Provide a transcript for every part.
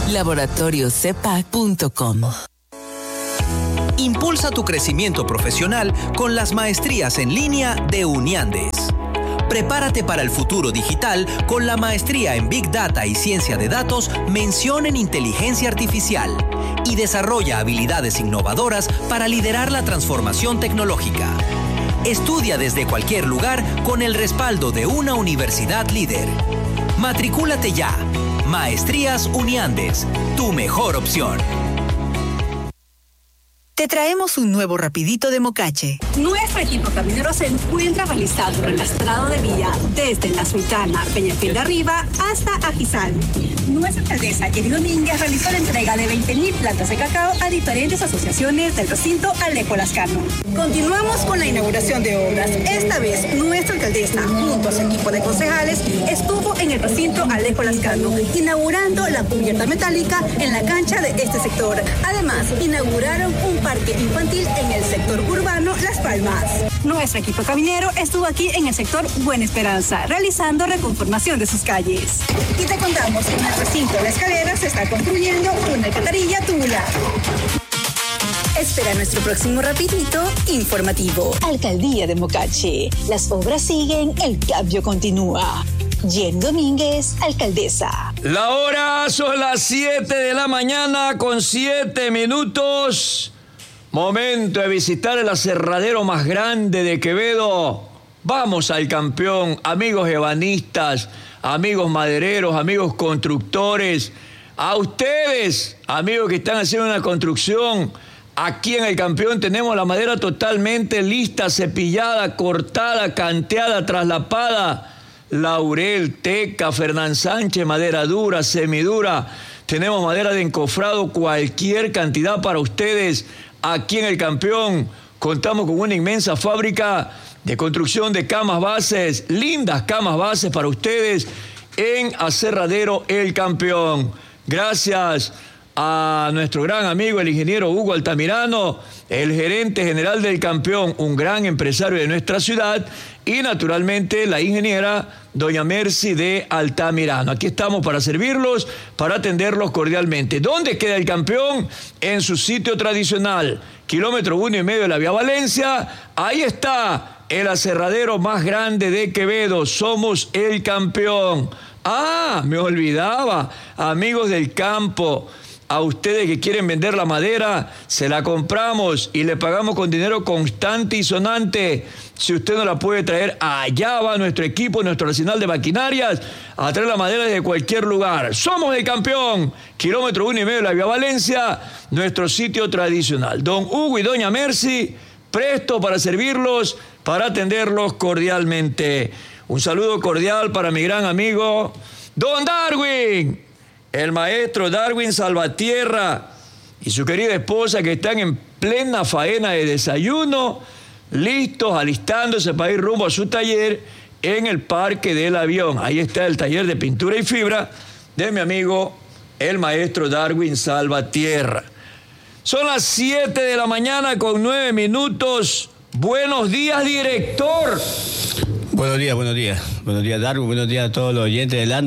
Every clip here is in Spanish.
laboratoriocepac.com. Impulsa tu crecimiento profesional con las maestrías en línea de Uniandes. Prepárate para el futuro digital con la maestría en Big Data y Ciencia de Datos, mención en Inteligencia Artificial, y desarrolla habilidades innovadoras para liderar la transformación tecnológica. Estudia desde cualquier lugar con el respaldo de una universidad líder. Matricúlate ya. Maestrías Uniandes, tu mejor opción. Te traemos un nuevo rapidito de Mocache. Nuestro equipo caminero se encuentra realizando el estrado de vía desde La Sultana, Peñafiel de Arriba hasta Ajizal. Nuestra alcaldesa Jenny Domínguez realizó la entrega de 20.000 plantas de cacao a diferentes asociaciones del recinto Alejo Lascano. Continuamos con la inauguración de obras. Esta vez nuestra alcaldesa, junto a su equipo de concejales, estuvo en el recinto Alejo Lascano, inaugurando la cubierta metálica en la cancha de este sector. Además, inauguraron un parque infantil en el sector urbano Las Palmas. Nuestro equipo caminero estuvo aquí en el sector Buena Esperanza, realizando reconformación de sus calles. Y te contamos que en el recinto La Escalera se está construyendo una alcantarilla tubular. Espera nuestro próximo rapidito informativo. Alcaldía de Mocache. Las obras siguen, el cambio continúa. Jenny Domínguez, alcaldesa. La hora son las 7 de la mañana con 7 minutos. Momento de visitar el aserradero más grande de Quevedo. Vamos al campeón, amigos ebanistas, amigos madereros, amigos constructores. A ustedes, amigos que están haciendo una construcción, aquí en el campeón tenemos la madera totalmente lista, cepillada, cortada, canteada, traslapada. Laurel, teca, Fernán Sánchez, madera dura, semidura. Tenemos madera de encofrado, cualquier cantidad para ustedes. Aquí en el campeón contamos con una inmensa fábrica de construcción de camas bases, lindas camas bases para ustedes en Aserradero El Campeón. Gracias a nuestro gran amigo, el ingeniero Hugo Altamirano, el gerente general del campeón, un gran empresario de nuestra ciudad, y naturalmente la ingeniera doña Mercy de Altamirano. Aquí estamos para servirlos, para atenderlos cordialmente. ¿Dónde queda el campeón? En su sitio tradicional, kilómetro 1,5 de la Vía Valencia. Ahí está el aserradero más grande de Quevedo. Somos el campeón. Ah, me olvidaba, amigos del campo. A ustedes que quieren vender la madera, se la compramos y le pagamos con dinero constante y sonante. Si usted no la puede traer, allá va nuestro equipo, nuestro arsenal de maquinarias, a traer la madera desde cualquier lugar. Somos el campeón. Kilómetro 1,5 de la Vía Valencia, nuestro sitio tradicional. Don Hugo y doña Mercy, presto para servirlos, para atenderlos cordialmente. Un saludo cordial para mi gran amigo, don Darwin. El maestro Darwin Salvatierra y su querida esposa, que están en plena faena de desayuno, listos, alistándose para ir rumbo a su taller en el Parque del Avión. Ahí está el taller de pintura y fibra de mi amigo, el maestro Darwin Salvatierra. Son las 7 de la mañana con 9 minutos. Buenos días, director. Buenos días, buenos días. Buenos días, Darwin. Buenos días a todos los oyentes de la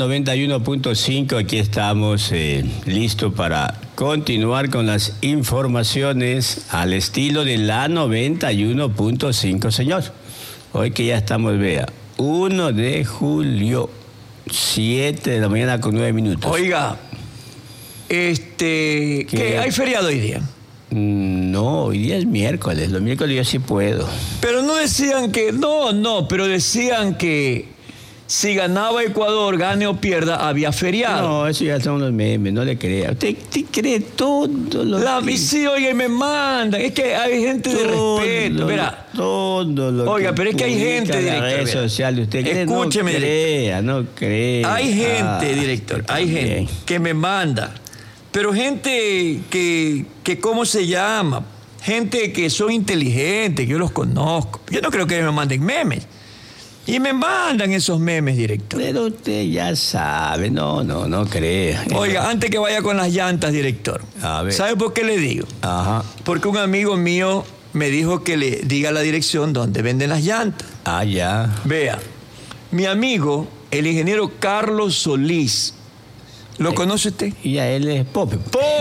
91.5. Aquí estamos listos para continuar con las informaciones al estilo de la 91.5, señor. Hoy que ya estamos, vea, 1 de julio, 7 de la mañana con 9 minutos. Oiga, ¿qué? ¿Hay feriado hoy día? No, hoy día es miércoles. Los miércoles yo sí puedo. Pero no decían que... pero decían que si ganaba Ecuador, gane o pierda, había feriado. No, eso ya son los memes, no le crea. Usted cree todo lo que... Sí, oiga, me mandan. Es que hay gente de respeto. Verá. Todo lo oiga, pero es que hay gente, director. Redes sociales. Usted cree, escúcheme, no crea. Hay gente, director, hay gente que me manda. Pero gente que ¿cómo se llama? Gente que son inteligentes, que yo los conozco. Yo no creo que me manden memes. Y me mandan esos memes, director. Pero usted ya sabe, no crea. Oiga, antes que vaya con las llantas, director. A ver. ¿Sabe por qué le digo? Ajá. Porque un amigo mío me dijo que le diga la dirección donde venden las llantas. Ah, ya. Vea, mi amigo, el ingeniero Carlos Solís, ¿Lo conoce usted? Y a él es Pope.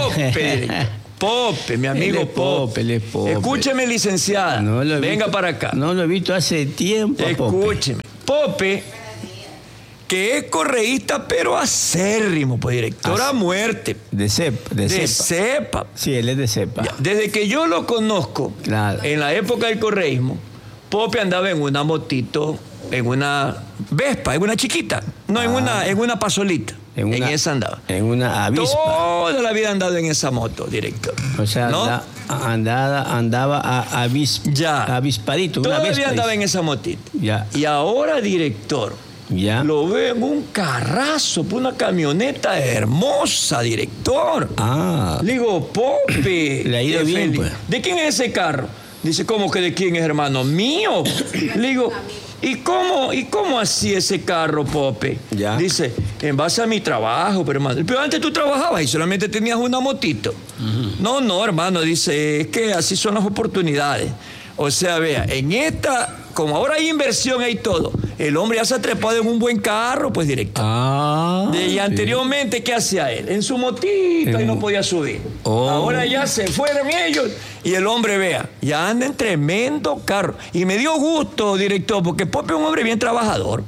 Pope, mi amigo Pope. Él es Pope. Escúcheme, licenciada. Venga para acá. No lo he visto hace tiempo. Escúcheme. Pope, que es correísta, pero acérrimo, pues, director a muerte. De cepa. Sí, él es de cepa. Ya, desde que yo lo conozco, claro, en la época del correísmo, Pope andaba en una motito, en una Vespa, en una chiquita, no, en una pasolita. En esa andaba. En una avispa. Toda la vida andado en esa moto, director. O sea, ¿no? andaba avispadito. Todavía andaba en esa motita. Ya. Y ahora, director, ya, lo veo en un carrazo, una camioneta hermosa, director. Le digo, Pope. Le ha ido bien, pues. ¿De quién es ese carro? Dice, ¿cómo que de quién es, hermano? Mío. Le digo, ¿y cómo así ese carro, Pope? Ya. Dice, en base a mi trabajo, pero hermano. Pero antes tú trabajabas y solamente tenías una motito. No, hermano, dice, es que así son las oportunidades. O sea, vea, en esta, como ahora hay inversión, hay todo, el hombre ya se ha trepado en un buen carro, pues, director. Y anteriormente, ¿qué hacía él? En su motito y no podía subir. Ahora ya se fueron ellos y el hombre, vea, ya anda en tremendo carro. Y me dio gusto, director, porque Pope es un hombre bien trabajador.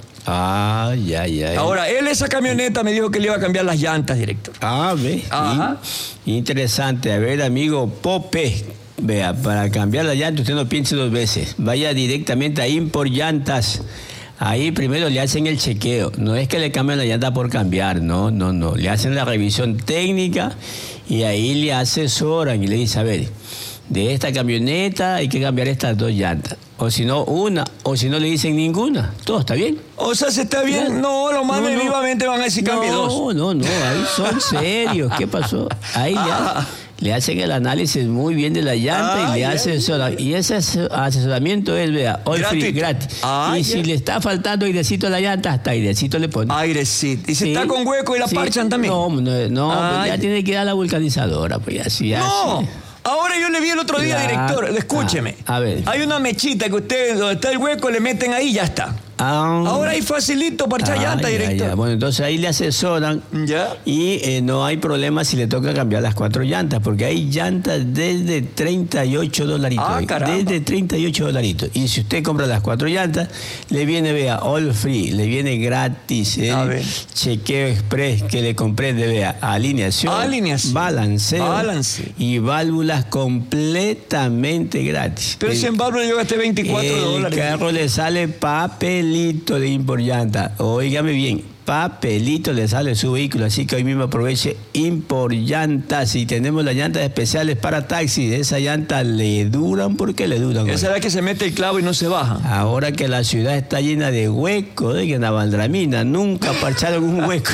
Ya. Ahora, él esa camioneta me dijo que le iba a cambiar las llantas, director. Ve. Interesante. A ver, amigo Pope. Vea, para cambiar la llanta usted no piense dos veces. Vaya directamente a Import Llantas. Ahí primero le hacen el chequeo. No es que le cambien la llanta por cambiar, no. Le hacen la revisión técnica y ahí le asesoran y le dicen, a ver, de esta camioneta hay que cambiar estas dos llantas. O si no, una. O si no, le dicen ninguna. Todo está bien. O sea, ¿se está bien? No, lo más vivamente van a decir cambie dos. No. Ahí son serios. ¿Qué pasó? Ahí le hacen el análisis muy bien de la llanta y le asesoran. Y ese asesoramiento es, vea, all free, gratis. Y si le está faltando airecito a la llanta, hasta airecito le ponen. Airecito. ¿Y si está con hueco y la parchan también? No, pues ya tiene que ir a la vulcanizadora. Pues así hace. Ahora yo le vi el otro día, director, escúcheme. A ver. Hay una mechita que usted, donde está el hueco, le meten ahí y ya está. Ahora ahí facilito para echar llanta, director. Ya. Bueno, entonces ahí le asesoran. Ya. Y no hay problema si le toca cambiar las 4 llantas, porque hay llantas desde $38. Caramba. Desde $38. Y si usted compra las 4 llantas, le viene, vea, all free, le viene gratis el chequeo express que le comprende, vea, alineación. Balanceo. Y válvulas completamente gratis. Pero si en válvulas yo gasté $24. El carro le sale papelito de Import Llanta. Óigame bien, papelito le sale su vehículo, así que hoy mismo aproveche Import Llantas. Y tenemos las llantas especiales para taxis. Esas llantas le duran porque le duran. Esa es la que se mete el clavo y no se baja. Ahora que la ciudad está llena de huecos, de que en la Valdramina nunca parcharon un hueco.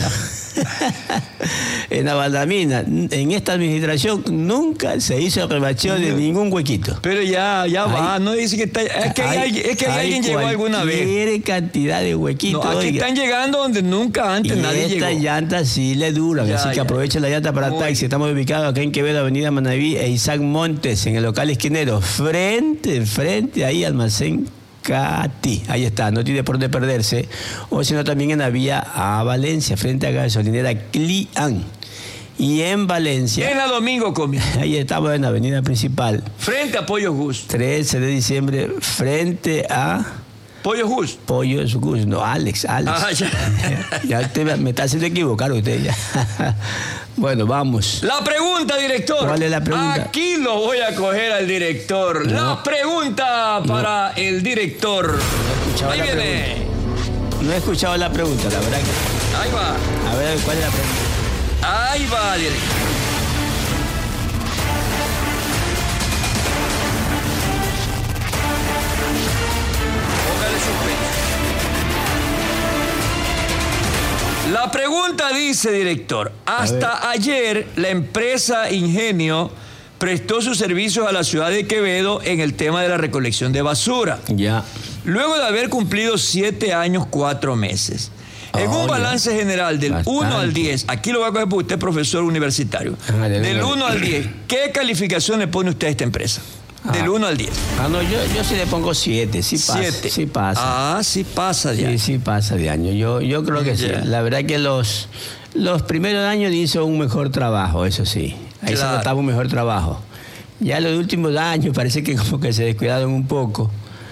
En la Valdramina, en esta administración, nunca se hizo el rebacheo de ningún huequito. Pero ya va, no dice que está. Es que alguien llegó alguna vez. Quiere cantidad de huequitos. No, aquí están llegando donde nunca antes nadie llegó. Estas llantas sí le duran, así que aprovechen la llanta para taxi. Estamos ubicados acá en Quevedo, Avenida Manaví e Isaac Montes, en el local esquinero, frente ahí, almacén Cati. Ahí está, no tiene por dónde perderse. O sino también en la vía a Valencia, frente a gasolinera Clian. Y en Valencia. En la Domingo Comí. Ahí estamos en la avenida principal. Frente a Pollos Gus. 13 de diciembre, frente a Pollos Gus. Pollos Gus, no, Alex. Ya usted me está haciendo equivocar usted ya. Bueno, vamos. La pregunta, director. ¿Cuál es la pregunta? Aquí lo voy a coger al director. La pregunta para el director. No ahí viene. No he escuchado la pregunta, la verdad que. Ahí va. A ver, ¿cuál es la pregunta? Ahí va, director. Póngale suspenso. La pregunta dice, director, hasta ayer la empresa Ingenio prestó sus servicios a la ciudad de Quevedo en el tema de la recolección de basura. Ya. Luego de haber cumplido 7 años, 4 meses. En un balance general del 1 al 10, aquí lo voy a coger porque usted es profesor universitario. Del 1 al 10, ¿qué calificación le pone usted a esta empresa? Del 1 al 10. No, yo sí le pongo 7, sí pasa. 7. Sí pasa. Sí pasa de año. Sí pasa de año. Yo creo que sí. La verdad que Los primeros años hizo un mejor trabajo, eso sí. Ahí se notaba un mejor trabajo. Ya los últimos años parece que como que se descuidaron un poco.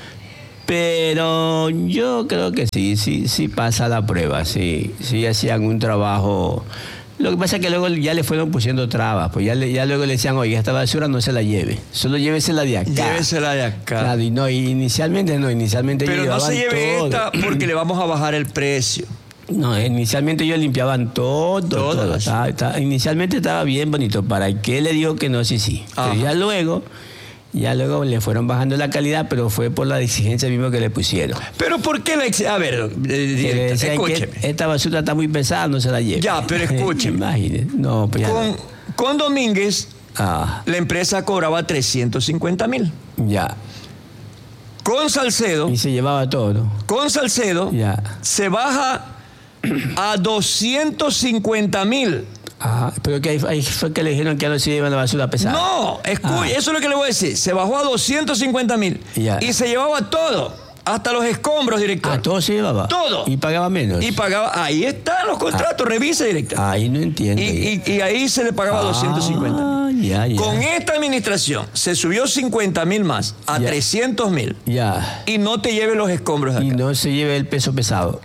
Pero yo creo que sí pasa la prueba, sí hacían un trabajo. Lo que pasa es que luego ya le fueron pusiendo trabas, pues ya luego le decían, oye, esta basura no se la lleve, solo llévesela de acá. Llévesela de acá. Claro, y inicialmente pero no se lleve todo. Esta porque le vamos a bajar el precio. No, inicialmente ellos limpiaban todo. Inicialmente estaba bien bonito. ¿Para qué le digo que no? Sí. Pero ya luego le fueron bajando la calidad, pero fue por la exigencia misma que le pusieron. ¿Pero por qué la exigencia? A ver, escúcheme. Esta basura está muy pesada, no se la lleve. Ya, pero escúcheme. Imagínese. No, pues con Domínguez, la empresa cobraba 350,000. Ya. Con Salcedo. Y se llevaba todo, ¿no? Con Salcedo, se baja a 250,000. Pero que ahí fue que le dijeron que ya no se llevan la basura pesada. No, eso es lo que le voy a decir. Se bajó a 250,000 y se llevaba todo, hasta los escombros, director. Todo se llevaba. Todo. Y pagaba menos. Ahí están los contratos, revise, director. Ahí no entiendo. Y ahí se le pagaba 250,000. Ya. Con esta administración se subió 50,000 más a 300,000. Ya. Y no te lleve los escombros de acá. Y no se lleve el peso pesado.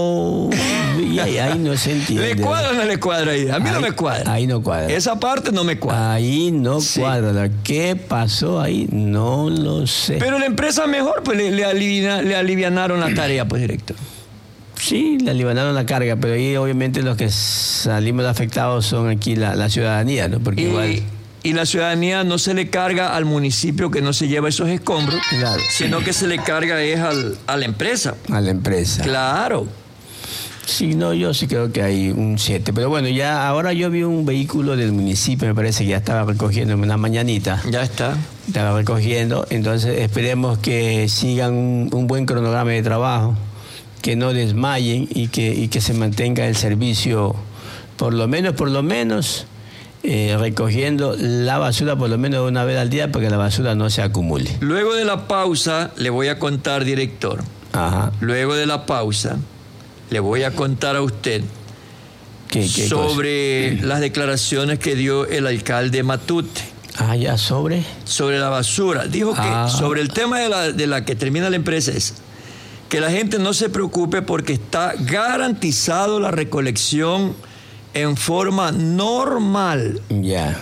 Ahí no se entiende. ¿Le cuadra o no le cuadra ahí? A mí no me cuadra. Ahí no cuadra. Esa parte no me cuadra. Ahí no cuadra. ¿Qué pasó ahí? No lo sé. Pero la empresa mejor, pues le alivianaron la tarea, pues, director. Sí, le alivianaron la carga, pero ahí obviamente los que salimos afectados son aquí la ciudadanía, ¿no? Porque igual... Y la ciudadanía no se le carga al municipio que no se lleva esos escombros, sino que se le carga es a la empresa. A la empresa. Claro. Sí, no, yo sí creo que hay un 7. Pero bueno, ya ahora yo vi un vehículo del municipio, me parece que ya estaba recogiendo en una mañanita. Ya está. Estaba recogiendo, entonces esperemos que sigan un buen cronograma de trabajo, que no desmayen y que se mantenga el servicio, por lo menos, recogiendo la basura por lo menos una vez al día para que la basura no se acumule. Luego de la pausa le voy a contar, director. Luego de la pausa le voy a contar a usted ¿Qué sobre las declaraciones que dio el alcalde Matute. Ya sobre la basura. Dijo que sobre el tema de la que termina la empresa es que la gente no se preocupe porque está garantizado la recolección en forma normal. Ya.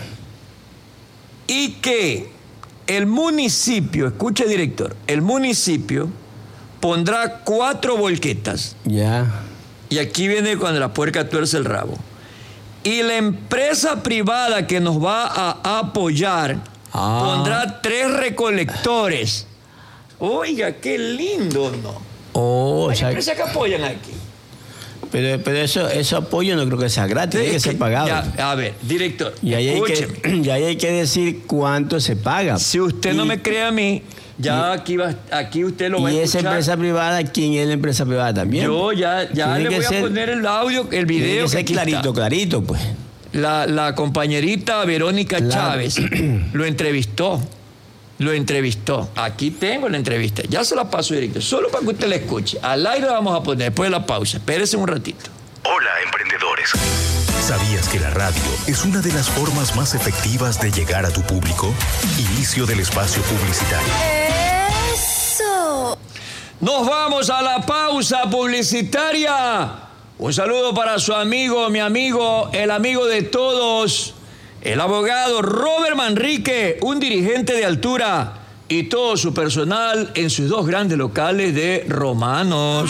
Y que el municipio, escuche, director, el municipio pondrá 4 volquetas. Ya. Y aquí viene cuando la puerca tuerce el rabo. Y la empresa privada que nos va a apoyar pondrá 3 recolectores. Oiga, qué lindo, ¿no? Hay empresas que apoyan aquí. Pero eso apoyo no creo que sea gratis, tiene que ser pagado. A ver, director, y ahí hay que decir cuánto se paga. Si usted no me cree a mí, aquí usted lo va a escuchar. ¿Y esa empresa privada, quién es la empresa privada también? Yo ya le voy a poner el audio, el video. Tiene que ser clarito, pues. La compañerita Verónica Chávez lo entrevistó. Aquí tengo la entrevista. Ya se la paso directo. Solo para que usted la escuche. Al aire la vamos a poner después de la pausa. Espérese un ratito. Hola, emprendedores. ¿Sabías que la radio es una de las formas más efectivas de llegar a tu público? Inicio del espacio publicitario. ¡Eso! Nos vamos a la pausa publicitaria. Un saludo para su amigo, mi amigo, el amigo de todos, el abogado Robert Manrique, un dirigente de altura, y todo su personal en sus 2 grandes locales de Romanos.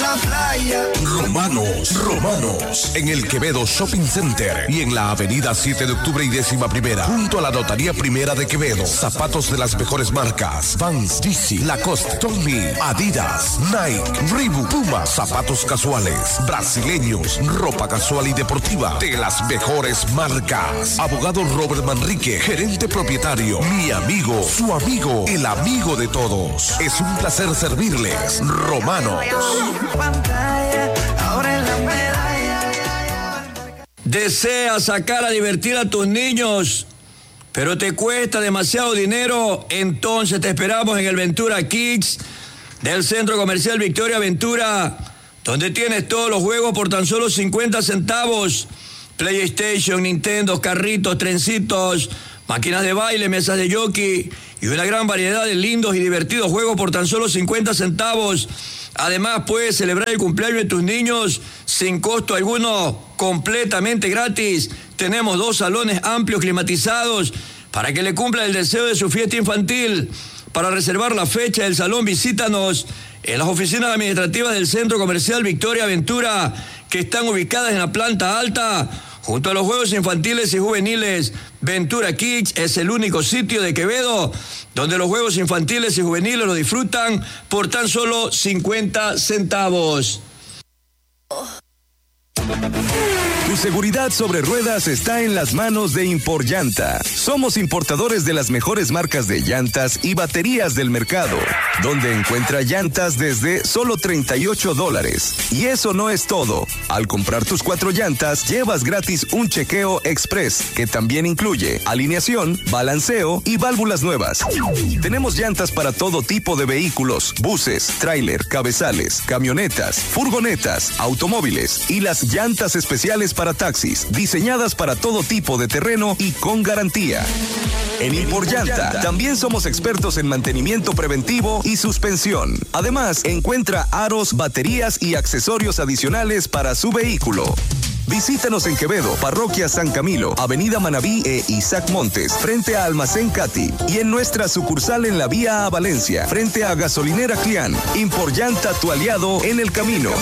Romanos, en el Quevedo Shopping Center y en la avenida 7 de octubre y 11ª, junto a la Notaría Primera de Quevedo. Zapatos de las mejores marcas: Vans, DC, Lacoste, Tommy, Adidas, Nike, Reebok, Puma, zapatos casuales, brasileños, ropa casual y deportiva de las mejores marcas. Abogado Robert Manrique, gerente propietario, mi amigo, su amigo, el amigo de todos. Es un placer servirles. Romanos. ¿Deseas sacar a divertir a tus niños, pero te cuesta demasiado dinero? Entonces te esperamos en el Ventura Kids del Centro Comercial Victoria Ventura, donde tienes todos los juegos por tan solo 50 centavos. PlayStation, Nintendo, carritos, trencitos, máquinas de baile, mesas de jockey y una gran variedad de lindos y divertidos juegos por tan solo 50 centavos. Además, puedes celebrar el cumpleaños de tus niños sin costo alguno, completamente gratis. Tenemos 2 salones amplios climatizados para que le cumpla el deseo de su fiesta infantil. Para reservar la fecha del salón, visítanos en las oficinas administrativas del Centro Comercial Victoria Ventura, que están ubicadas en la planta alta, junto a los juegos infantiles y juveniles. Ventura Kids es el único sitio de Quevedo donde los juegos infantiles y juveniles lo disfrutan por tan solo 50 centavos. Tu seguridad sobre ruedas está en las manos de Imporllanta. Somos importadores de las mejores marcas de llantas y baterías del mercado, donde encuentra llantas desde solo $38. Y eso no es todo. Al comprar tus 4 llantas, llevas gratis un chequeo express, que también incluye alineación, balanceo y válvulas nuevas. Tenemos llantas para todo tipo de vehículos: buses, tráiler, cabezales, camionetas, furgonetas, automóviles y las llantas especiales para taxis, diseñadas para todo tipo de terreno y con garantía. En Imporllanta también somos expertos en mantenimiento preventivo y suspensión. Además, encuentra aros, baterías y accesorios adicionales para su vehículo. Visítanos en Quevedo, Parroquia San Camilo, Avenida Manabí e Isaac Montes, frente a Almacén Cati, y en nuestra sucursal en la vía a Valencia, frente a Gasolinera Clián. Imporllanta, tu aliado en el camino.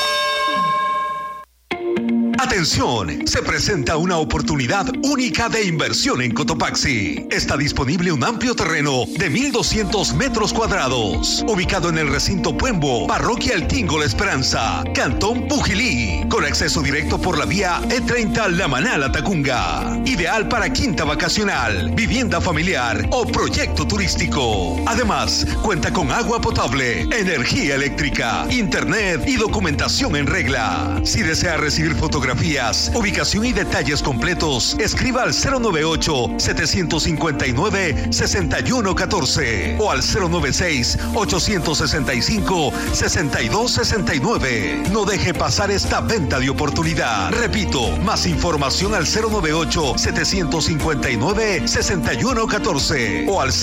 Atención, se presenta una oportunidad única de inversión en Cotopaxi. Está disponible un amplio terreno de 1,200 metros cuadrados, ubicado en el recinto Puembo, Parroquia El Tingo La Esperanza, Cantón Pujilí, con acceso directo por la vía E30 La Manala Tacunga. Ideal para quinta vacacional, vivienda familiar o proyecto turístico. Además, cuenta con agua potable, energía eléctrica, internet y documentación en regla. Si desea recibir fotografías, ubicación y detalles completos, escriba al 098-759-6114 o al 096-865-6269. No deje pasar esta venta de oportunidad. Repito, más información al 098-759-6114 o al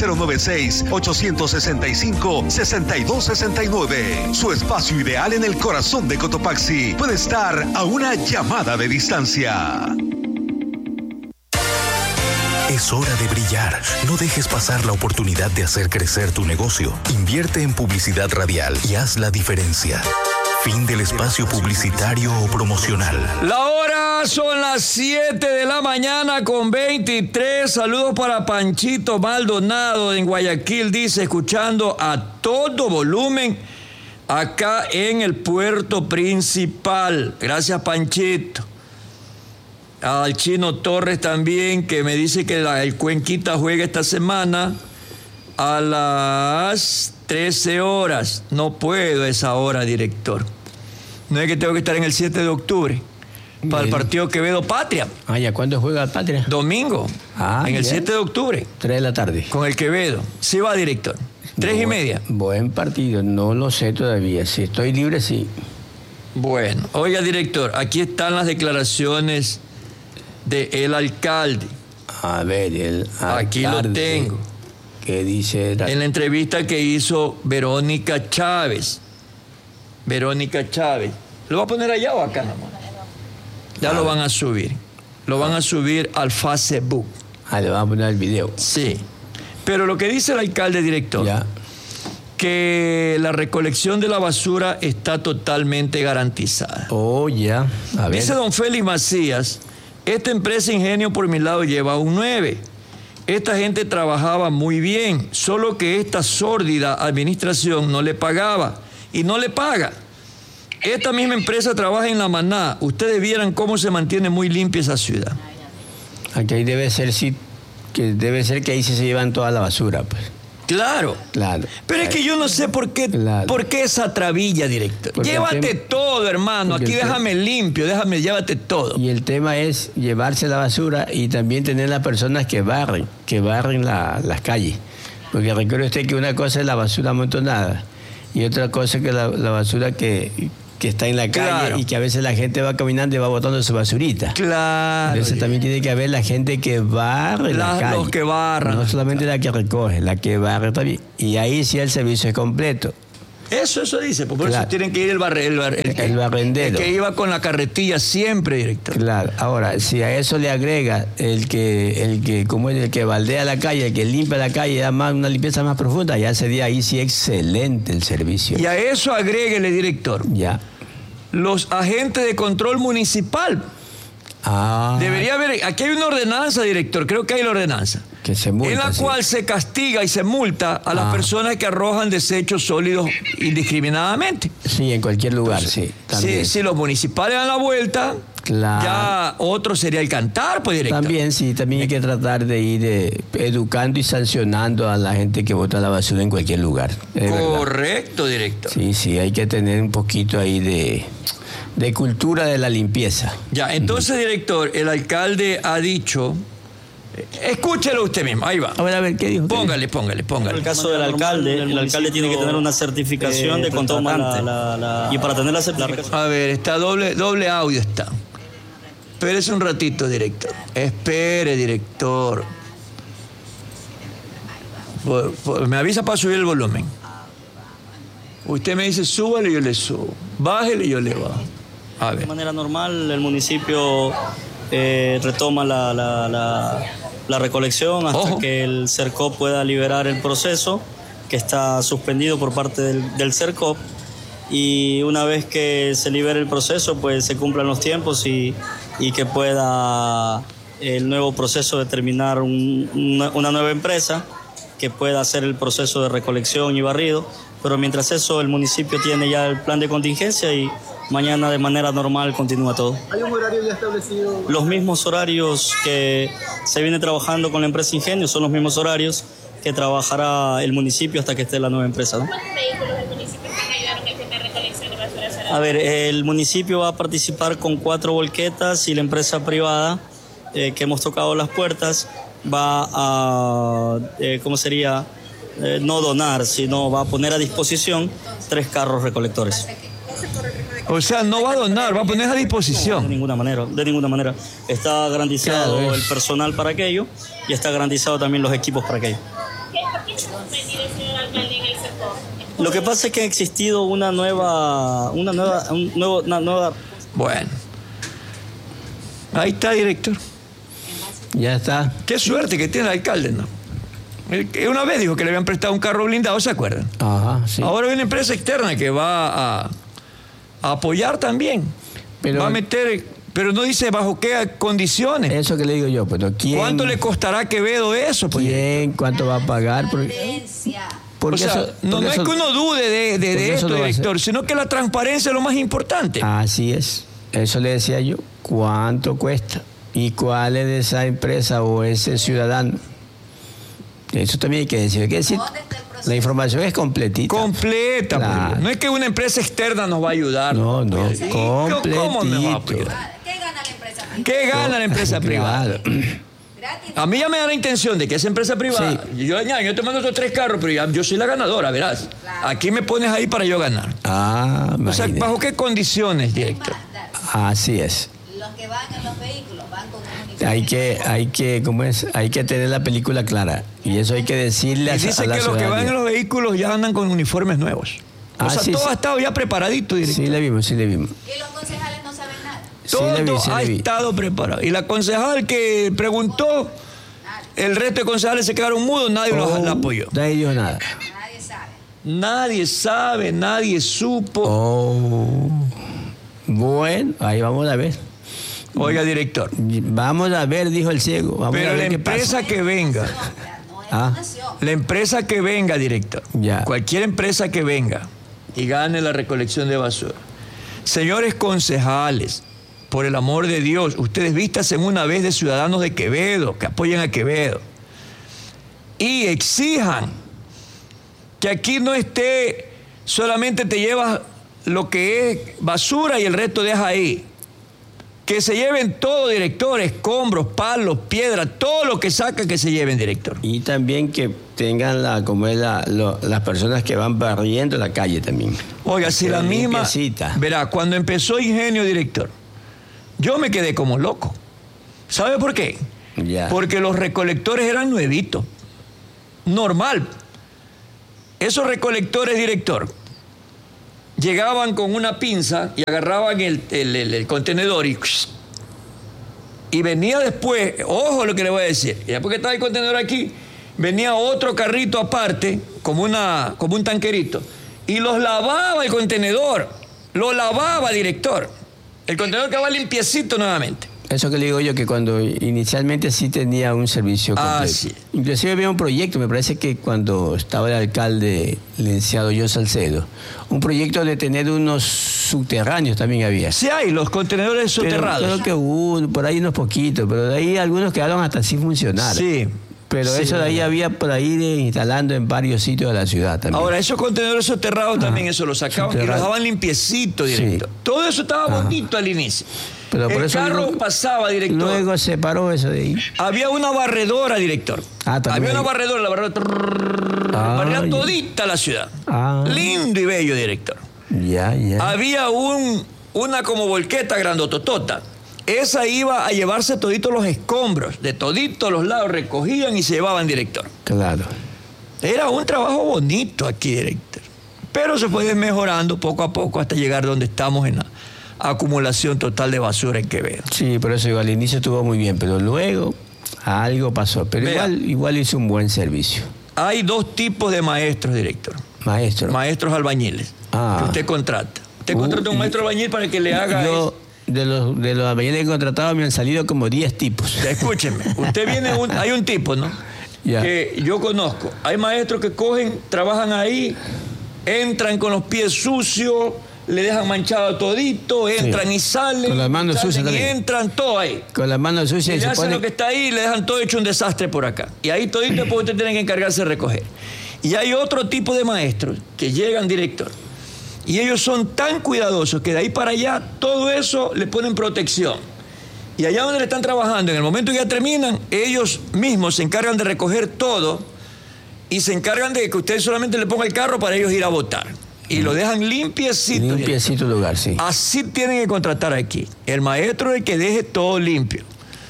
096-865-6269. Su espacio ideal en el corazón de Cotopaxi puede estar a una llamada de distancia. Es hora de brillar. No dejes pasar la oportunidad de hacer crecer tu negocio. Invierte en publicidad radial y haz la diferencia. Fin del espacio publicitario o promocional. La hora son las 7 de la mañana con 23. Saludos para Panchito Maldonado en Guayaquil. Dice, escuchando a todo volumen acá en el puerto principal. Gracias, Panchito. Al Chino Torres también, que me dice que el Cuenquita juega esta semana a las 13 horas. No puedo a esa hora, director. No es que tengo que estar en el 7 de octubre para el partido Quevedo Patria. ¿Ya cuándo juega Patria? Domingo, en el 7 de octubre. 3 de la tarde. Con el Quevedo. Sí va, director. 3:30. Buen partido, no lo sé todavía. Si estoy libre, sí. Bueno, oiga, director, aquí están las declaraciones del alcalde. A ver, el alcalde. Aquí lo tengo. ¿Qué dice? En la entrevista que hizo Verónica Chávez. Verónica Chávez. ¿Lo va a poner allá o acá nomás? Ya lo van a subir. Lo van a subir al Facebook. Le van a poner el video. Sí. Pero lo que dice el alcalde, director, que la recolección de la basura está totalmente garantizada. Ya. A ver. Dice don Félix Macías, esta empresa Ingenio por mi lado lleva un 9. Esta gente trabajaba muy bien, solo que esta sórdida administración no le pagaba y no le paga. Esta misma empresa trabaja en La Maná. Ustedes vieran cómo se mantiene muy limpia esa ciudad. Aquí debe ser que ahí se llevan toda la basura, pues. Claro. Pero es que yo no sé por qué esa trabilla, director. Porque llévate todo, hermano. Aquí déjame limpio, llévate todo. Y el tema es llevarse la basura y también tener las personas que barren las calles. Porque recuerde usted que una cosa es la basura amontonada y otra cosa es que la basura que que está en la calle, claro, y que a veces la gente va caminando y va botando su basurita. Claro. Entonces también tiene que haber la gente que barre la calle. Los que barran. No solamente la que recoge, la que barre también. Y ahí sí el servicio es completo. Eso dice, por claro, eso tienen que ir el barrendero. El que iba con la carretilla siempre, director. Claro, ahora, si a eso le agrega el que baldea la calle, el que limpia la calle, da más una limpieza más profunda, ya sería ahí sí excelente el servicio. Y a eso agréguele, director. Ya. Los agentes de control municipal. Debería haber, aquí hay una ordenanza, director, creo que hay la ordenanza. Que se multa, en la cual se castiga y se multa a las personas que arrojan desechos sólidos indiscriminadamente. Sí, en cualquier lugar, sí. Si los municipales dan la vuelta, claro, ya otro sería el cantar, pues, director. También hay que tratar de ir educando y sancionando a la gente que bota la basura en cualquier lugar. Correcto, director. Sí, hay que tener un poquito ahí de cultura de la limpieza. Ya, entonces, director, el alcalde ha dicho... Escúchelo usted mismo, ahí va. A ver, ¿qué dijo? Póngale. En el caso del alcalde, el alcalde tiene que tener una certificación de contratante. Y para tener la certificación... A ver, está doble audio está. Espérese un ratito, director. Espere, director. Me avisa para subir el volumen. Usted me dice, súbale y yo le subo. Bájele y yo le bajo. A ver. De manera normal, el municipio retoma la recolección hasta que el CERCOP pueda liberar el proceso, que está suspendido por parte del CERCOP. Y una vez que se libere el proceso, pues se cumplan los tiempos y que pueda el nuevo proceso determinar una nueva empresa que pueda hacer el proceso de recolección y barrido. Pero mientras eso, el municipio tiene ya el plan de contingencia y mañana de manera normal continúa todo. ¿Hay un horario ya establecido? Los mismos horarios que se viene trabajando con la empresa Ingenio son los mismos horarios que trabajará el municipio hasta que esté la nueva empresa, ¿no? ¿Cuántos vehículos del municipio están ayudando en el tema de recolección de basura? A ver, el municipio va a participar con 4 volquetas y la empresa privada que hemos tocado las puertas va a, no donar, sino va a poner a disposición 3 carros recolectores. O sea, no va a donar, va a poner a disposición. No, de ninguna manera. Está garantizado el personal para aquello y está garantizado también los equipos para aquello. ¿Por qué se ha suspendido, señor alcalde, en el CERCOP? Lo que pasa es que ha existido una nueva. Bueno. Ahí está, director. Ya está. Qué suerte que tiene el alcalde, ¿no? Una vez dijo que le habían prestado un carro blindado, ¿se acuerdan? Ajá, sí. Ahora hay una empresa externa que va a apoyar también. Va a meter, pero no dice bajo qué condiciones. Eso que le digo yo, pero ¿quién? ¿Cuánto le costará a Quevedo eso? Pues? ¿Quién? ¿Cuánto va a pagar? O sea, no es que uno dude de esto, director, sino que la transparencia es lo más importante. Así es. Eso le decía yo. ¿Cuánto cuesta? ¿Y cuál es de esa empresa o ese ciudadano? Eso también hay que decir. Hay que decir, la información es completita. Completa. Claro. No es que una empresa externa nos va a ayudar. No, completito. ¿Cómo me va a ayudar? ¿Qué gana la empresa privada? ¿Qué gana la empresa privada? A mí ya me da la intención de que esa empresa privada, sí. yo te mando estos 3 carros, pero yo soy la ganadora, verás. Claro. Aquí me pones ahí para yo ganar. O sea, ¿bajo qué condiciones, director? Así es. Los que van en los vehículos van con hay que tener la película clara. Y eso hay que decirle a la ciudadanía. Dice que los que van en los vehículos ya andan con uniformes nuevos. O sea, todo ha estado ya preparadito, director. Sí, le vimos. ¿Y los concejales no saben nada? Todo ha estado preparado. Y la concejal que preguntó, el resto de concejales se quedaron mudos, nadie los apoyó. Nadie dijo nada. Nadie sabe, nadie supo. Bueno, ahí vamos a ver. Oiga, director. Vamos a ver, dijo el ciego. Pero la empresa que venga. La empresa que venga, director. Ya. Cualquier empresa que venga y gane la recolección de basura. Señores concejales, por el amor de Dios, ustedes vístanse una vez de ciudadanos de Quevedo, que apoyen a Quevedo. Y exijan que aquí no esté, solamente te llevas lo que es basura y el resto deja ahí. Que se lleven todo, director, escombros, palos, piedras, todo lo que sacan que se lleven, director. Y también que tengan las personas que van barriendo la calle también. Oiga, si la misma... Limpiecita. Verá, cuando empezó Ingenio, director, yo me quedé como loco. ¿Sabe por qué? Ya. Porque los recolectores eran nuevitos. Normal. Esos recolectores, director, llegaban con una pinza y agarraban el contenedor y venía después, ojo lo que le voy a decir, y después que estaba el contenedor aquí, venía otro carrito aparte, como un tanquerito, y los lavaba el contenedor, lo lavaba, director. El contenedor quedaba limpiecito nuevamente. Eso que le digo yo, que cuando inicialmente sí tenía un servicio completo. Sí. Inclusive había un proyecto, me parece que cuando estaba el alcalde, el licenciado Yo Salcedo, un proyecto de tener unos subterráneos también había. Sí hay, los contenedores subterrados. Creo que hubo por ahí unos poquitos, pero de ahí algunos quedaron hasta sin funcionar. Sí. Pero sí, eso de ahí había por ahí instalando en varios sitios de la ciudad también. Ahora, esos contenedores soterrados también, eso lo sacaban y lo dejaban limpiecito, director. Sí. Todo eso estaba bonito al inicio. Pero por el eso carro pasaba, director. Luego se paró eso de ahí. Había una barredora, director. Había una barredora, barría todita la ciudad. Lindo y bello, director. Ya. Había una como volqueta grandototota. Esa iba a llevarse toditos los escombros. De toditos los lados recogían y se llevaban, director. Claro. Era un trabajo bonito aquí, director. Pero se fue mejorando poco a poco hasta llegar donde estamos en la acumulación total de basura en Quevedo. Sí, por eso al inicio estuvo muy bien, pero luego algo pasó. Pero igual hizo un buen servicio. Hay dos tipos de maestros, director. Maestros albañiles que usted contrata. Usted contrata un maestro albañil para que le haga eso. De los albañiles que he contratado me han salido como 10 tipos. Escúcheme, usted viene, hay un tipo, ¿no? Ya. Que yo conozco. Hay maestros que trabajan ahí, entran con los pies sucios, le dejan manchado todito, entran y salen. Con las manos sucias y también. entran todo ahí. Con las manos sucias. Y le hacen lo que está ahí y le dejan todo hecho un desastre por acá. Y ahí todito después usted tiene que encargarse de recoger. Y hay otro tipo de maestros que llegan, director, y ellos son tan cuidadosos que de ahí para allá todo eso le ponen protección. Y allá donde le están trabajando, en el momento que ya terminan, ellos mismos se encargan de recoger todo y se encargan de que usted solamente le ponga el carro para ellos ir a botar. Y lo dejan limpiecito. Limpiecito el lugar, sí. Así tienen que contratar aquí. El maestro es el que deje todo limpio.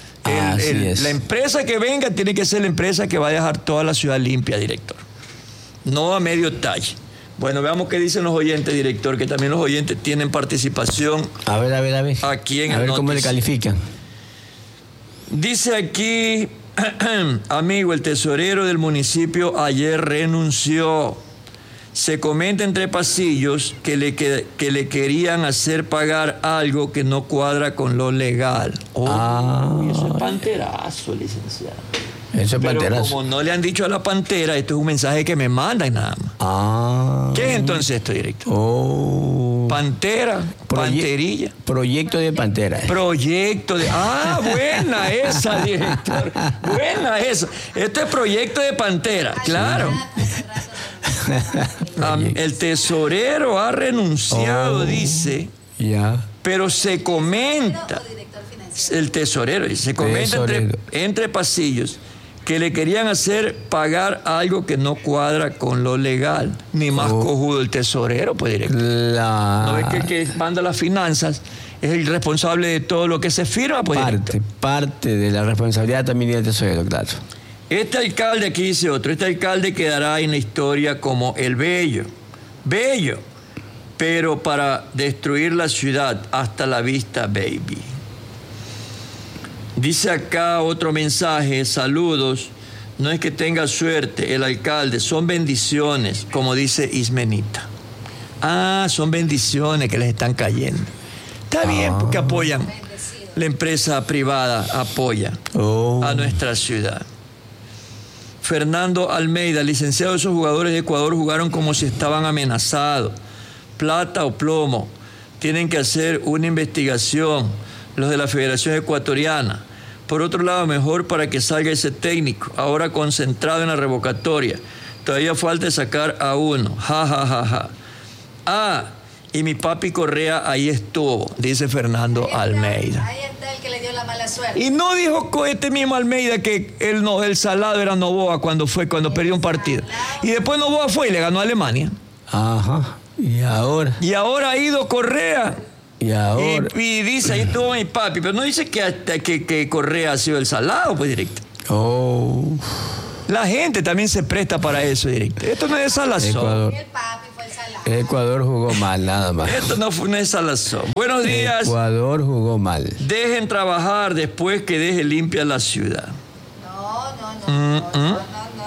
La empresa que venga tiene que ser la empresa que va a dejar toda la ciudad limpia, director. No a medio talle. Bueno, veamos qué dicen los oyentes, director, que también los oyentes tienen participación. A ver. Aquí en a ver cómo le califican. Dice aquí, amigo, el tesorero del municipio ayer renunció. Se comenta entre pasillos que le querían hacer pagar algo que no cuadra con lo legal. Eso es panterazo, licenciado. Eso es panterazo. Pero como no le han dicho a la pantera, esto es un mensaje que me mandan nada más. ¿Qué es entonces esto, director? Pantera, panterilla. Proyecto de pantera. Proyecto de... buena esa, director. Buena esa. Este es proyecto de pantera, claro. El tesorero ha renunciado, dice. Ya. Pero se comenta, el tesorero, se comenta entre pasillos que le querían hacer pagar algo que no cuadra con lo legal. Ni más cojudo el tesorero, pues, director. ¿No ves que el que manda las finanzas es el responsable de todo lo que se firma, pues, parte de la responsabilidad también del tesorero, claro. Este alcalde, aquí dice otro, este alcalde quedará en la historia como el bello, pero para destruir la ciudad, hasta la vista, baby. Dice acá otro mensaje, saludos, no es que tenga suerte el alcalde, son bendiciones, como dice Ismenita. Son bendiciones que les están cayendo. Está bien, porque apoyan, la empresa privada apoya a nuestra ciudad. Fernando Almeida, licenciado, esos jugadores de Ecuador jugaron como si estaban amenazados. Plata o plomo. Tienen que hacer una investigación los de la Federación Ecuatoriana. Por otro lado, mejor para que salga ese técnico, ahora concentrado en la revocatoria. Todavía falta sacar a uno. Y mi papi Correa ahí estuvo, dice Fernando Almeida. suerte. Y no dijo este mismo Almeida que el salado era Noboa cuando perdió un partido. Y después Noboa fue y le ganó a Alemania. Ajá. Y ahora ha ido Correa. Y ahora. Y dice, ahí estuvo mi papi, pero no dice que Correa ha sido el salado, pues, directo. Oh. La gente también se presta para eso, directo. Esto no es salazón. El papi fue el salado. Ecuador jugó mal, nada más. Esto no es salazón. Buenos días. Ecuador jugó mal. Dejen trabajar después que deje limpia la ciudad. No.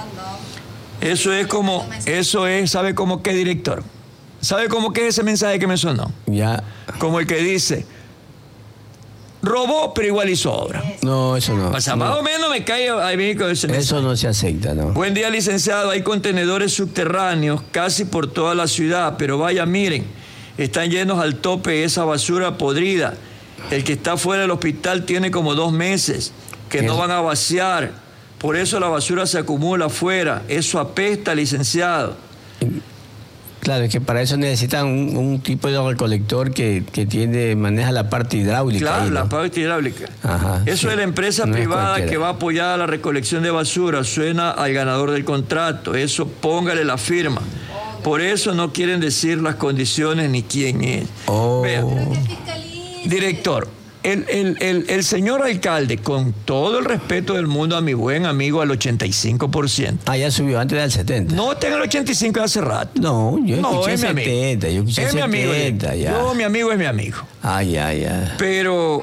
Eso es, ¿sabe cómo qué, director? ¿Sabe cómo que es ese mensaje que me sonó? Ya. Como el que dice, robó pero igual hizo obra. No, eso no. O sea, no. más o menos me cae a mí con ese mensaje. Eso no se acepta, ¿no? Buen día, licenciado. Hay contenedores subterráneos casi por toda la ciudad, pero vaya, miren, están llenos al tope esa basura podrida. El que está fuera del hospital tiene como 2 meses que no van a vaciar. Por eso la basura se acumula afuera. Eso apesta, licenciado. Claro, es que para eso necesitan un tipo de recolector que maneja la parte hidráulica. Claro, ahí, ¿no? la parte hidráulica. Ajá, eso es la empresa privada que va a apoyar la recolección de basura. Suena al ganador del contrato. Eso póngale la firma. Por eso no quieren decir las condiciones ni quién es. Vea, director, el señor alcalde, con todo el respeto del mundo a mi buen amigo, al 85%. Ah, ya subió antes del 70%. No, tengo el 85% hace rato. No, yo escuché es mi 70%. Yo escuché es 70%. Mi amigo, ya. Yo, mi amigo es mi amigo. Ya. Pero,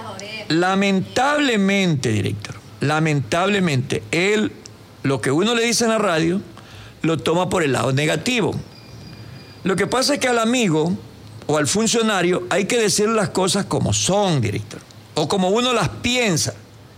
lamentablemente, director, él, lo que uno le dice en la radio, lo toma por el lado negativo. Lo que pasa es que al amigo o al funcionario hay que decir las cosas como son, director, o como uno las piensa.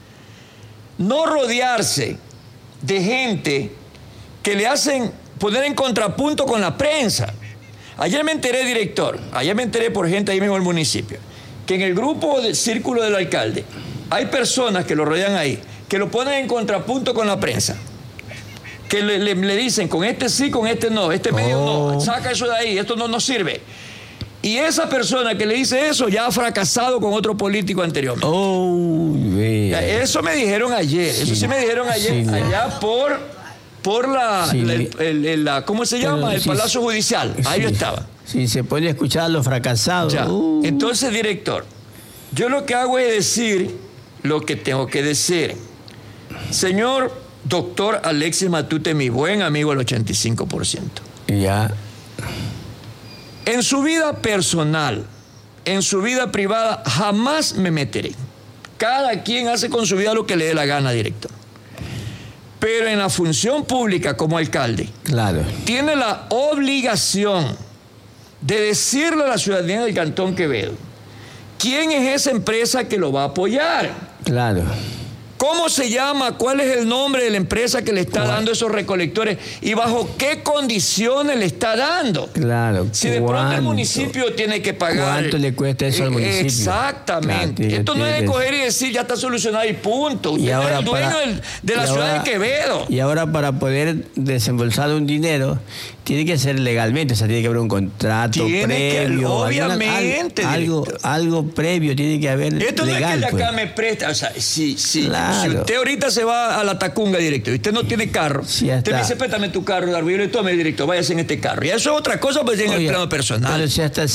No rodearse de gente que le hacen poner en contrapunto con la prensa. Ayer me enteré, director, por gente ahí mismo del municipio, que en el grupo de círculo del alcalde hay personas que lo rodean ahí, que lo ponen en contrapunto con la prensa. Que le dicen, con este sí, con este no, este medio no, saca eso de ahí, esto no nos sirve. Y esa persona que le dice eso ya ha fracasado con otro político anteriormente. Eso me dijeron ayer, allá por la ¿cómo se llama? El Palacio Judicial, ahí yo estaba. Si se puede escuchar a los fracasados. Entonces, director, yo lo que hago es decir lo que tengo que decir. Señor doctor Alexis Matute, mi buen amigo, al 85%. Ya. En su vida personal, en su vida privada, jamás me meteré. Cada quien hace con su vida lo que le dé la gana, director. Pero en la función pública como alcalde, claro, tiene la obligación de decirle a la ciudadanía del Cantón Quevedo quién es esa empresa que lo va a apoyar. Claro. ¿Cómo se llama? ¿Cuál es el nombre de la empresa que le está dando esos recolectores? ¿Y bajo qué condiciones le está dando? Claro. Si de pronto el municipio tiene que pagar... ¿Cuánto le cuesta eso al municipio? Exactamente. Claro, esto no es de coger y decir, ya está solucionado y punto. Usted es el dueño de la ciudad de Quevedo. Y ahora para poder desembolsar un dinero, tiene que ser legalmente, o sea, tiene que haber un contrato previo. Obviamente. Algo previo tiene que haber. Esto legal, no es que pues. acá me presta, o sea, Claro. Si usted ahorita se va a la Tacunga, directo, y usted no tiene carro, usted me dice, préstame tu carro, Darby, yo le tome, directo, váyase en este carro. Y eso es otra cosa, pues en el plano personal. Pero si hasta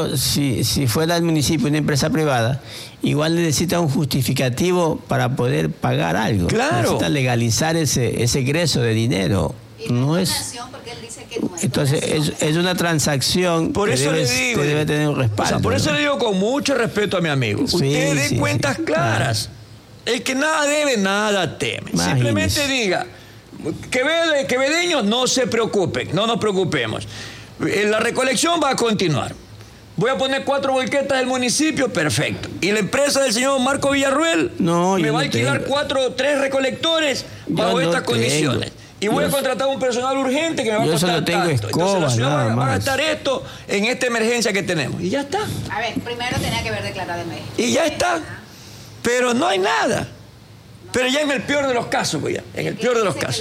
si fuera el municipio una empresa privada, igual necesita un justificativo para poder pagar algo. Claro. Necesita legalizar ese egreso de dinero. No es. Porque él dice que no es. Entonces es una transacción. Por eso le digo, que debe tener un respaldo. O sea, por eso ¿no? le digo con mucho respeto a mi amigo. Usted dé cuentas claras. El que nada debe, nada teme. Imagínese. Simplemente diga, quevedeños, no se preocupen, no nos preocupemos. La recolección va a continuar. Voy a poner 4 volquetas del municipio, perfecto. Y la empresa del señor Marco Villarruel me va a alquilar 3 recolectores bajo estas condiciones. Y voy a contratar un personal urgente que me va a costar tanto. Entonces la ciudad va a gastar esto en esta emergencia que tenemos. Y ya está. A ver, primero tenía que haber declarado emergencia. Y ya está. Pero no hay nada. Pero ya en el peor de los casos, pues ya. En el peor de los casos.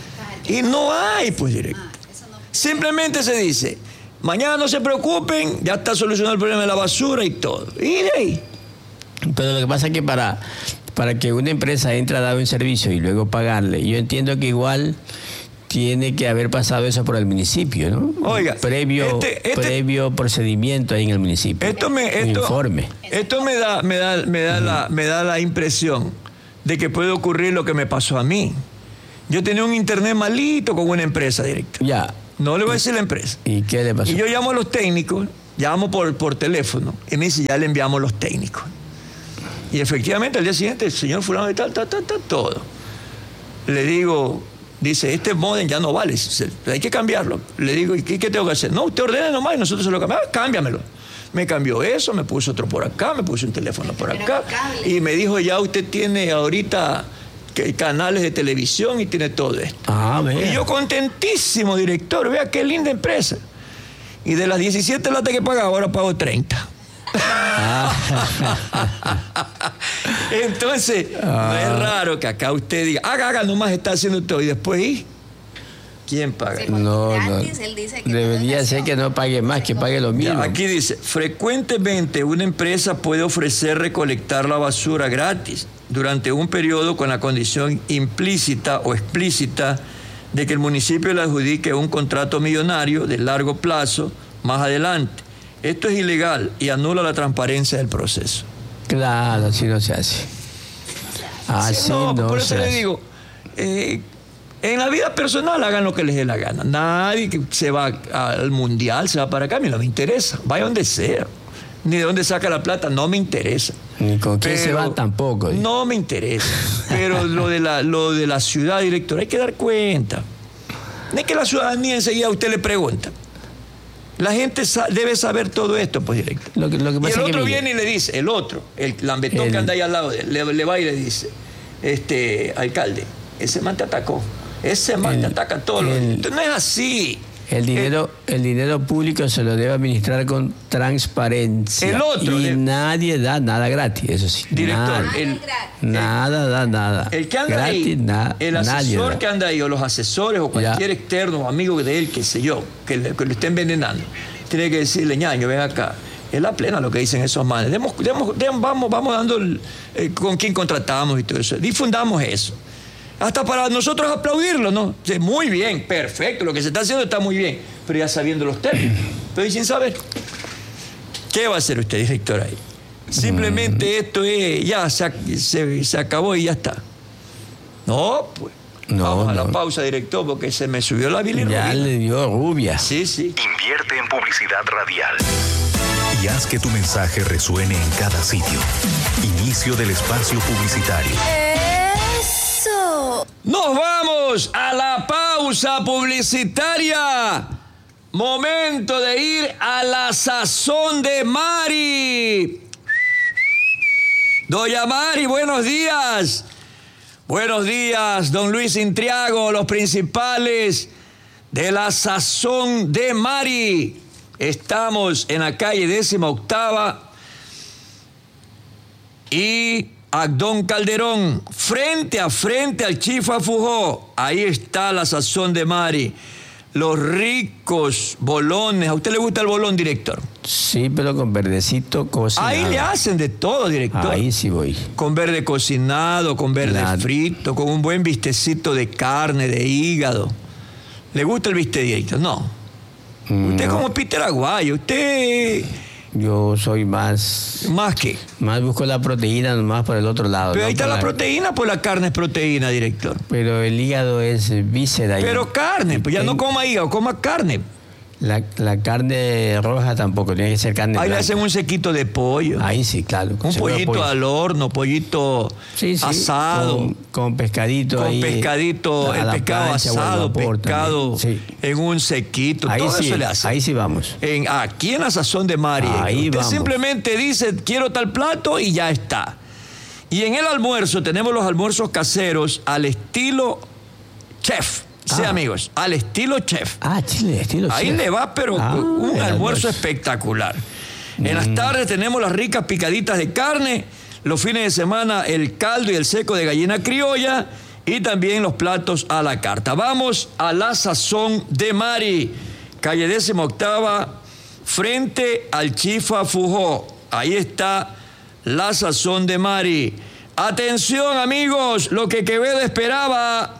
Y no hay, pues, directo. Simplemente se dice, mañana no se preocupen, ya está solucionado el problema de la basura y todo. Y de ahí. Pero lo que pasa es que para que una empresa entre a dar un servicio y luego pagarle, yo entiendo que igual tiene que haber pasado eso por el municipio, ¿no? Oiga, previo procedimiento ahí en el municipio. Informe. Esto me da la impresión de que puede ocurrir lo que me pasó a mí. Yo tenía un internet malito con una empresa directa. Ya. No le voy a decir la empresa. ¿Y qué le pasó? Y yo llamo a los técnicos, llamo por teléfono, y me dice, ya le enviamos los técnicos. Y efectivamente al día siguiente el señor fulano de tal, todo. Le digo, dice, este modem ya no vale, hay que cambiarlo. Le digo, ¿y qué tengo que hacer? No, usted ordena nomás y nosotros se lo cambiamos. Cámbiamelo. Me cambió eso, me puso otro por acá, me puso un teléfono por acá. Y me dijo, ya usted tiene ahorita canales de televisión y tiene todo esto. Y yo contentísimo, director, vea qué linda empresa. Y de las 17 latas que pagaba, ahora pago 30. Entonces, no es raro que acá usted diga, haga, nomás está haciendo todo y después, ¿quién paga? No. Debería ser que no pague más, que pague lo mismo. Aquí dice, frecuentemente una empresa puede ofrecer recolectar la basura gratis durante un periodo con la condición implícita o explícita de que el municipio le adjudique un contrato millonario de largo plazo más adelante. Esto es ilegal y anula la transparencia del proceso. Claro, así no se hace. Por eso le digo, en la vida personal hagan lo que les dé la gana. Nadie que se va al mundial, se va para acá, a mí no me interesa. Vaya donde sea. Ni de dónde saca la plata, no me interesa. Ni con quién se va tampoco. No me interesa. Pero lo de la ciudad, director, hay que dar cuenta. No es que la ciudadanía enseguida a usted le pregunta. La gente debe saber todo esto, pues, director. Lo que y pasa el es otro viene y le dice, el lambetón que anda ahí al lado de él, le va y le dice, alcalde, ese man te atacó. Ese man te ataca todo. No es así. El dinero público se lo debe administrar con transparencia. Nadie da nada gratis, eso sí. Director, nada da nada. El que anda gratis, ahí, el asesor que anda ahí, o los asesores, o cualquier externo o amigo de él, qué sé yo, que lo esté envenenando, tiene que decirle, ñaño, ven acá. Es la plena lo que dicen esos manes. Vamos dando con quién contratamos y todo eso. Difundamos eso. Hasta para nosotros aplaudirlo, ¿no? Sí, muy bien, perfecto, lo que se está haciendo está muy bien, pero ya sabiendo los términos. Pero sin saber, ¿qué va a hacer usted, director, ahí? Simplemente esto es, ya se acabó y ya está. No, pues. Vamos a la pausa, director, porque se me subió la bilirrubina. Ya le dio rubia. Sí. Invierte en publicidad radial y haz que tu mensaje resuene en cada sitio. Inicio del espacio publicitario. Nos vamos a la pausa publicitaria. Momento de ir a la sazón de Mari. Doña Mari, buenos días. Buenos días, don Luis Intriago, los principales de la sazón de Mari. Estamos en la calle 18ª y Agdón Calderón, frente a frente al Chifa Fujó. Ahí está la sazón de Mari. Los ricos bolones. ¿A usted le gusta el bolón, director? Sí, pero con verdecito cocinado. Ahí le hacen de todo, director. Ahí sí voy. Con verde cocinado, con verde frito, con un buen bistecito de carne, de hígado. ¿Le gusta el bistec, director? No. Usted es como Peter Aguayo. Usted... Yo soy más... ¿Más qué? Más busco la proteína nomás por el otro lado. Pero ahí está la proteína, pues la carne es proteína, director. Pero el hígado es víscera. Pero carne, pues ya no coma hígado, coma carne. La carne roja tampoco, tiene que ser carne blanca. Ahí le hacen un sequito de pollo. Ahí sí, claro. Un pollito al horno, pollito asado. Con pescadito. Con ahí, pescadito, el pescado asado, pescado en un sequito. Ahí todo sí, eso le hace. Ahí sí vamos. Aquí en la sazón de Mari. Ahí usted vamos. simplemente dice, quiero tal plato y ya está. Y en el almuerzo tenemos los almuerzos caseros al estilo chef. Sí, amigos, al estilo chef. Estilo ahí chef. le va, pero un almuerzo espectacular. En las tardes tenemos las ricas picaditas de carne, los fines de semana el caldo y el seco de gallina criolla y también los platos a la carta. Vamos a la sazón de Mari, calle 18ª, frente al Chifa Fujó. Ahí está la sazón de Mari. Atención, amigos, lo que Quevedo esperaba.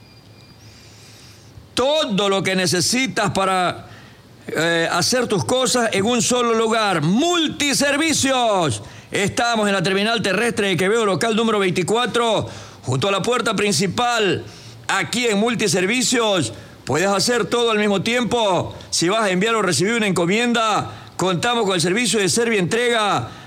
Todo lo que necesitas para hacer tus cosas en un solo lugar. Multiservicios. Estamos en la terminal terrestre de Quevedo, local número 24, junto a la puerta principal. Aquí en Multiservicios puedes hacer todo al mismo tiempo. Si vas a enviar o recibir una encomienda, contamos con el servicio de Servientrega